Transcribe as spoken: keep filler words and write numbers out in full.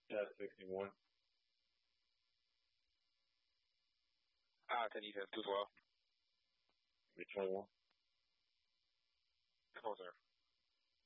Yeah, sixty-one. Uh, ten defense, two twelve. twenty-one. Closer.